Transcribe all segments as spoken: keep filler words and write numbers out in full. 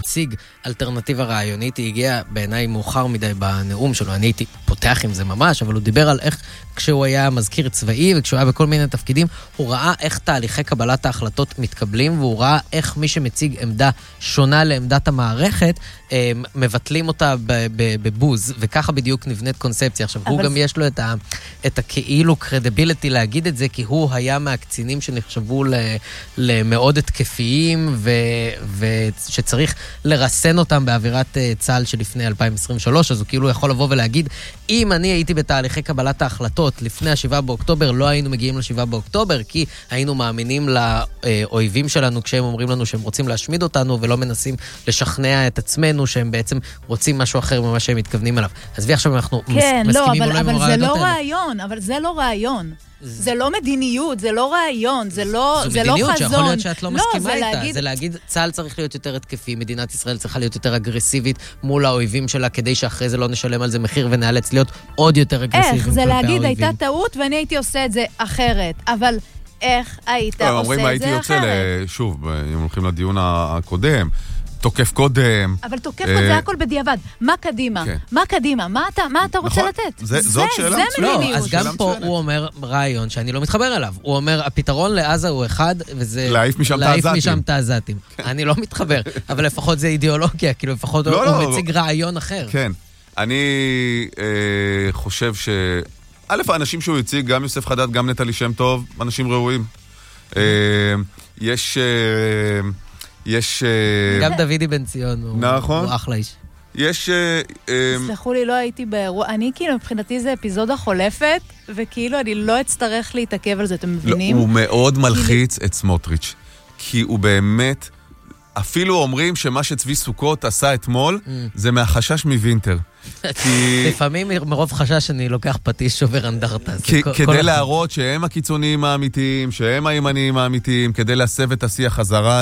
מציג אלטרנטיבה רעיונית, היא הגיעה בעיניי מאוחר מדי בנאום שלו, אני הייתי פותח עם זה ממש, אבל הוא דיבר על איך כשהוא היה מזכיר צבאי וכשהוא היה בכל מיני תפקידים, הוא ראה איך תהליכי קבלת ההחלטות מתקבלים, והוא ראה איך מי שמציג עמדה שונה לעמדת המערכת, מבטלים אותה בבוז, וככה בדיוק נבנית קונספציה. עכשיו, הוא גם יש לו את ה, את הכאילו קרדיביליטי להגיד את זה, כי הוא היה מהקצינים שנחשבו למאוד התקפיים, ושצריך לרסן אותם באווירת צה"ל שלפני אלפיים עשרים ושלוש, אז הוא כאילו יכול לבוא ולהגיד, אם אני הייתי בתהליכי קבלת ההחלטות לפני השבעה באוקטובר, לא היינו מגיעים לשבעה באוקטובר, כי היינו מאמינים לאויבים שלנו כשהם אומרים לנו שהם רוצים להשמיד אותנו, ולא מנסים לשכנע את עצמנו שהם בעצם רוצים משהו אחר ממה שהם מתכוונים אליו. אז ועכשיו אנחנו כן, מסכימים לא, אולי אבל, עם אבל זה לא האלה. רעיון, אבל זה לא רעיון. זה לא מדיניות, זה לא רעיון, זה לא חזון. זו מדיניות שיכול להיות שאת לא מסכימה איתה. להגיד... זה להגיד, צה"ל צריך להיות יותר התקפי, מדינת ישראל צריכה להיות יותר אגרסיבית מול האויבים שלה, כדי שאחרי זה לא נשלם על זה מחיר ונאלץ להיות עוד יותר אגרסיביים איך? זה להגיד, הייתה טעות ואני הייתי עושה את זה אחרת. אבל איך היית עושה את זה אחרת? אומרים, הייתי יוצא, שוב, אם הולכים לדיון הקודם, תוקף קודם. אבל תוקף קודם זה הכל בדיעבד. מה קדימה? מה קדימה? מה אתה רוצה לתת? זאת שאלה מצוינת. לא, אז גם פה הוא אומר רעיון שאני לא מתחבר אליו. הוא אומר, הפתרון לעזה הוא אחד, וזה... להעיף משם את העזתים. אני לא מתחבר, אבל לפחות זה אידיאולוגיה, כאילו לפחות הוא מציג רעיון אחר. כן. אני חושב ש... א', האנשים שהוא הציג, גם יוסף חדד, גם נטלי שם טוב, אנשים ראויים. יש... יש... גם דוידי בן ציון, נכון. הוא אחלה איש. יש... סלחו לי, לא הייתי באירוע. אני כאילו, מבחינתי זה אפיזודה חולפת, וכאילו אני לא אצטרך להתעכב על זה, אתם מבינים? הוא מאוד מלחיץ את סמוטריץ', כי הוא באמת... אפילו אומרים שמה שצבי סוכות עשה אתמול, זה מהחשש מווינטר. לפעמים מרוב חשש אני לוקח פטיש שובר אנדרטה. כדי להראות שהם הקיצוניים האמיתיים, שהם הימניים האמיתיים, כדי להסב את השיח חזרה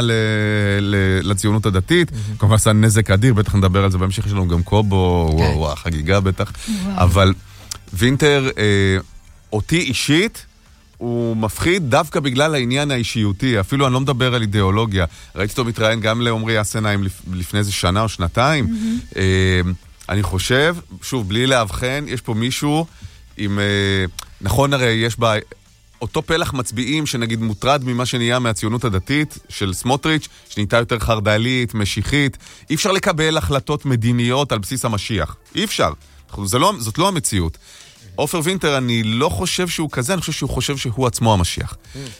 לציונות הדתית. כמובן עשה נזק אדיר, בטח נדבר על זה בהמשך, יש לנו גם קובו, או החגיגה בטח. אבל וינטר, אותי אישית, הוא מפחיד דווקא בגלל העניין האישיותי, אפילו אני לא מדבר על אידיאולוגיה. ראיתי אותו מתראיין גם לעומרי אסנהיים לפני איזה שנה או שנתיים. Mm-hmm. אני חושב, שוב, בלי להבחן, יש פה מישהו עם... נכון הרי, יש בה אותו פלח מצביעים שנגיד מוטרד ממה שנהיה מהציונות הדתית של סמוטריץ', שנהייתה יותר חרד"לית, משיחית. אי אפשר לקבל החלטות מדיניות על בסיס המשיח. אי אפשר. זה לא, זאת לא המציאות. עופר וינטר, אני לא חושב שהוא כזה, אני חושב שהוא חושב שהוא עצמו המשיח.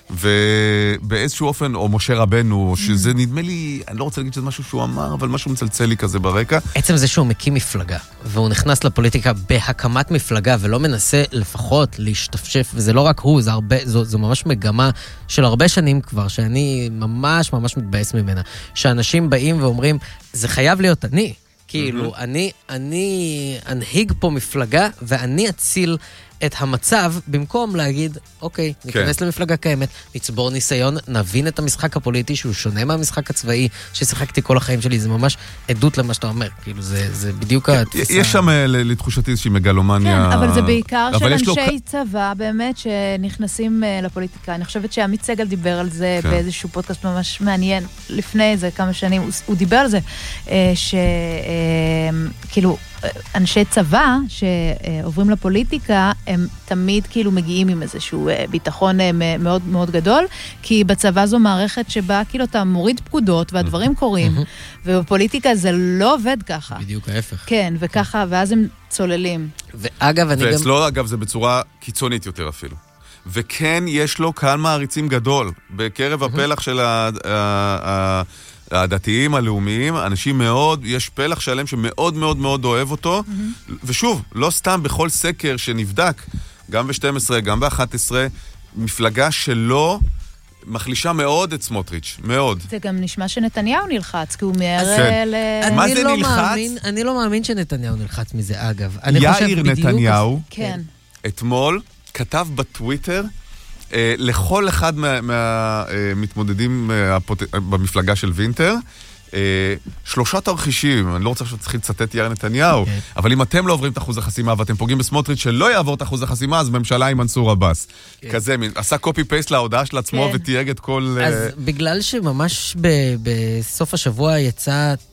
ובאיזשהו אופן, או משה רבנו, שזה נדמה לי, אני לא רוצה להגיד שזה משהו שהוא אמר, אבל משהו מצלצל לי כזה ברקע. עצם זה שהוא מקים מפלגה, והוא נכנס לפוליטיקה בהקמת מפלגה, ולא מנסה לפחות להשתפשף, וזה לא רק הוא, זה הרבה, זו, זו ממש מגמה של הרבה שנים כבר, שאני ממש ממש מתבאס ממנה, שאנשים באים ואומרים, זה חייב להיות אני. כאילו, אני, אני אנהיג פה מפלגה, ואני אציל את המצב, במקום להגיד, אוקיי, ניכנס למפלגה קיימת, נצבור ניסיון, נבין את המשחק הפוליטי, שהוא שונה מהמשחק הצבאי, ששיחקתי כל החיים שלי, זה ממש עדות למה שאתה אומר, כאילו, זה, זה בדיוק התפיסה. יש שם, לתחושתי, איזושהי מגלומניה... כן, אבל זה בעיקר של אנשי צבא, באמת, שנכנסים לפוליטיקה. אני חושבת שעמית סגל דיבר על זה באיזשהו פודקאסט ממש מעניין, לפני איזה כמה שנים, הוא דיבר על זה, שכאילו, אנשי צבא שעוברים לפוליטיקה, הם תמיד כאילו מגיעים עם איזשהו ביטחון מאוד מאוד גדול, כי בצבא זו מערכת שבה כאילו אתה מוריד פקודות והדברים קורים, ובפוליטיקה זה לא עובד ככה. בדיוק ההפך. כן, וככה, ואז הם צוללים. ואגב, אני גם... ואצלו, אגב, זה בצורה קיצונית יותר אפילו. וכן, יש לו קהל מעריצים גדול, בקרב הפלח של ה... הדתיים, הלאומיים, אנשים מאוד, יש פלח שלם שמאוד מאוד מאוד אוהב אותו, mm-hmm. ושוב, לא סתם בכל סקר שנבדק, גם ב-שתים עשרה, גם ב-אחת עשרה, מפלגה שלא מחלישה מאוד את סמוטריץ', מאוד. זה גם נשמע שנתניהו נלחץ, כי הוא מהר כן. ל... מה זה לא נלחץ? מאמין, אני לא מאמין שנתניהו נלחץ מזה, אגב. יאיר נתניהו, כן. אתמול, כתב בטוויטר, לכל אחד מהמתמודדים במפלגה של וינטר, שלושה תרחישים, אני לא רוצה שצריך לצטט יאיר נתניהו, אבל אם אתם לא עוברים את אחוז החסימה ואתם פוגעים בסמוטריץ' שלא יעבור את אחוז החסימה, אז ממשלה עם מנסור עבאס. כזה, עשה קופי פייסט להודעה של עצמו ותייג את כל... אז בגלל שממש בסוף השבוע יצא